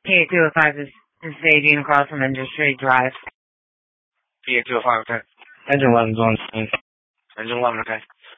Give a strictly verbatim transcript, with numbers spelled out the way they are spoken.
P eight two oh five is, is staging across from Industry Drive. P eight two oh five, okay. Engine eleven's on scene. Engine eleven, okay.